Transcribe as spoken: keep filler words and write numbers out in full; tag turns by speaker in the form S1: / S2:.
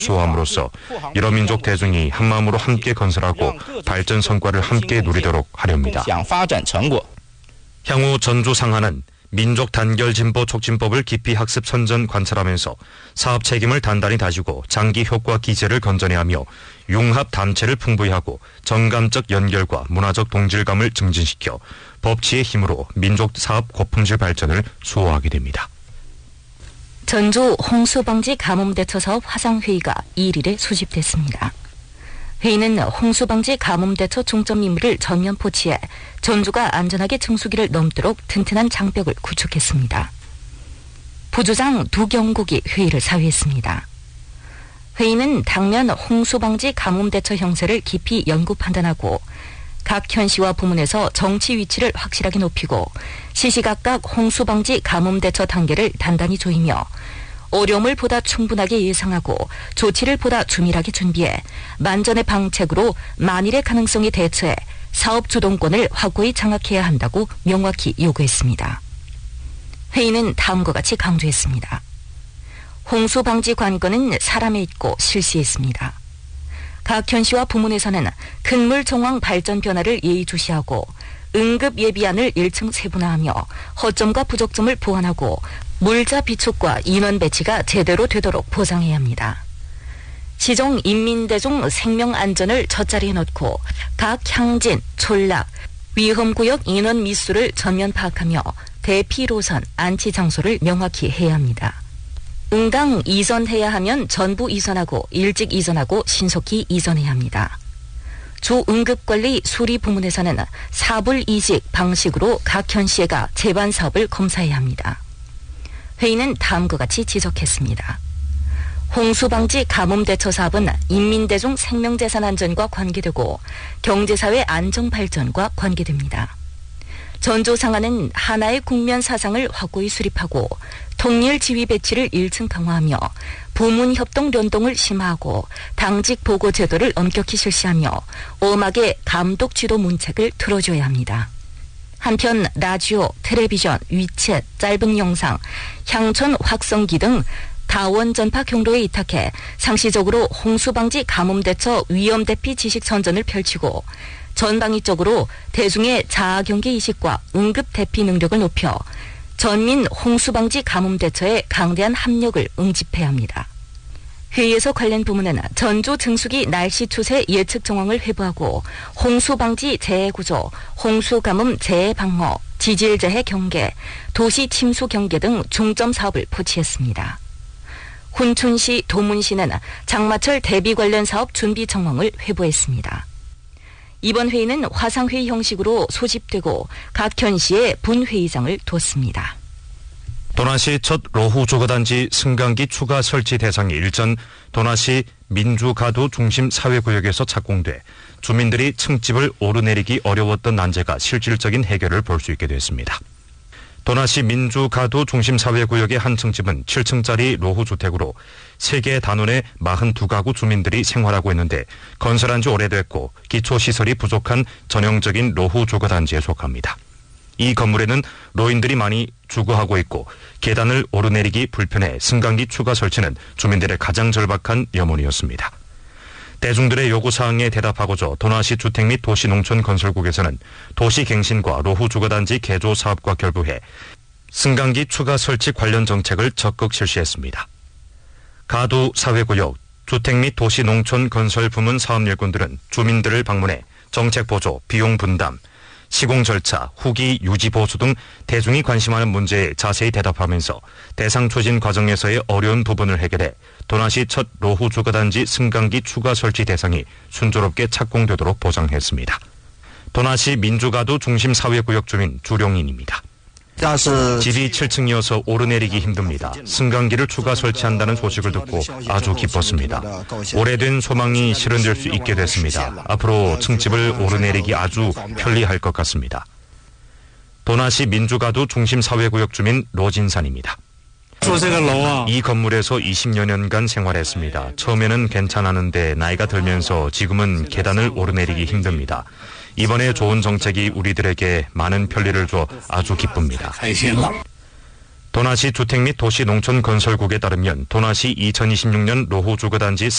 S1: 수호함으로써 여러 민족 대중이 한마음으로 함께 건설하고 발전 성과를 함께 누리도록 하렵니다. 향후 전주 상하는 민족 단결 진보 촉진법을 깊이 학습 선전 관찰하면서 사업 책임을 단단히 다지고 장기 효과 기제를 건전히 하며 융합 단체를 풍부히 하고 정감적 연결과 문화적 동질감을 증진시켜 법치의 힘으로 민족 사업 고품질 발전을 수호하게 됩니다.
S2: 전주 홍수방지 가뭄대처 사업 화상회의가 이일에 소집됐습니다. 회의는 홍수방지 가뭄대처 중점 임무를 전면 포치해 전주가 안전하게 청수기를 넘도록 튼튼한 장벽을 구축했습니다. 부주장 두경국이 회의를 사회했습니다. 회의는 당면 홍수방지 가뭄대처 형세를 깊이 연구 판단하고 각 현시와 부문에서 정치 위치를 확실하게 높이고 시시각각 홍수방지 가뭄대처 단계를 단단히 조이며 어려움을 보다 충분하게 예상하고 조치를 보다 주밀하게 준비해 만전의 방책으로 만일의 가능성에 대처해 사업 주동권을 확고히 장악해야 한다고 명확히 요구했습니다. 회의는 다음과 같이 강조했습니다. 홍수방지 관건은 사람에 있고 실시에 있습니다. 각 현시와 부문에서는 큰 물 정황 발전 변화를 예의주시하고 응급 예비안을 일층 세분화하며 허점과 부족점을 보완하고 물자 비축과 인원 배치가 제대로 되도록 보장해야 합니다. 시종 인민대중 생명 안전을 첫자리에 놓고 각 향진, 촌락, 위험구역 인원 미수를 전면 파악하며 대피 노선, 안치 장소를 명확히 해야 합니다. 응당 이전해야 하면 전부 이전하고 일찍 이전하고 신속히 이전해야 합니다. 주 응급관리 수리 부문에서는 사불이직 방식으로 각 현시회가 재반 사업을 검사해야 합니다. 회의는 다음과 같이 지적했습니다. 홍수방지 가뭄대처 사업은 인민대중 생명재산 안전과 관계되고 경제사회 안정발전과 관계됩니다. 전주 상하는 하나의 국면 사상을 확고히 수립하고 통일 지휘 배치를 일층 강화하며 부문 협동 연동을 심화하고 당직 보고 제도를 엄격히 실시하며 엄하게 감독 지도 문책을 틀어줘야 합니다. 한편 라디오, 텔레비전, 위챗, 짧은 영상, 향촌 확성기 등 다원 전파 경로에 이탁해 상시적으로 홍수방지 가뭄대처 위험대피 지식 선전을 펼치고 전방위적으로 대중의 자아경계 이식과 응급대피 능력을 높여 전민 홍수방지 가뭄대처에 강대한 합력을 응집해야 합니다. 회의에서 관련 부문은 전주 증수기 날씨 추세 예측 정황을 회부하고 홍수방지 재해구조, 홍수가뭄 재해방어, 지질재해 경계, 도시 침수 경계 등 중점 사업을 포치했습니다. 훈춘시, 도문시는 장마철 대비 관련 사업 준비 정황을 회부했습니다. 이번 회의는 화상회의 형식으로 소집되고 각 현시에 분회의장을 뒀습니다.
S1: 도나시 첫 로후 조거단지 승강기 추가 설치 대상이 일전 도나시 민주가두 중심 사회구역에서 착공돼 주민들이 층집을 오르내리기 어려웠던 난제가 실질적인 해결을 볼 수 있게 됐습니다. 도나시 민주가두 중심 사회구역의 한 층집은 칠 층짜리 로후 주택으로 세 개 단원의 사십이 가구 주민들이 생활하고 있는데 건설한 지 오래됐고 기초시설이 부족한 전형적인 로후 조거단지에 속합니다. 이 건물에는 노인들이 많이 주거하고 있고 계단을 오르내리기 불편해 승강기 추가 설치는 주민들의 가장 절박한 염원이었습니다. 대중들의 요구사항에 대답하고자 도나시 주택 및 도시농촌건설국에서는 도시갱신과 로후 주거단지 개조 사업과 결부해 승강기 추가 설치 관련 정책을 적극 실시했습니다. 가두 사회구역 주택 및 도시농촌건설 부문 사업 일꾼들은 주민들을 방문해 정책 보조, 비용 분담, 시공 절차, 후기 유지 보수 등 대중이 관심하는 문제에 자세히 대답하면서 대상 추진 과정에서의 어려운 부분을 해결해 도나시 첫 로후 주거단지 승강기 추가 설치 대상이 순조롭게 착공되도록 보장했습니다. 도나시 민주가두 중심 사회구역 주민 주룡인입니다. 집이 칠 층이어서 오르내리기 힘듭니다. 승강기를 추가 설치한다는 소식을 듣고 아주 기뻤습니다. 오래된 소망이 실현될 수 있게 됐습니다. 앞으로 층집을 오르내리기 아주 편리할 것 같습니다. 도나시 민주가두 중심 사회구역 주민 로진산입니다. 이 건물에서 이십여 년간 생활했습니다. 처음에는 괜찮았는데 나이가 들면서 지금은 계단을 오르내리기 힘듭니다. 이번에 좋은 정책이 우리들에게 많은 편리를 줘 아주 기쁩니다. 도나시 주택 및 도시농촌건설국에 따르면 도나시 이천이십육 년 로후주거단지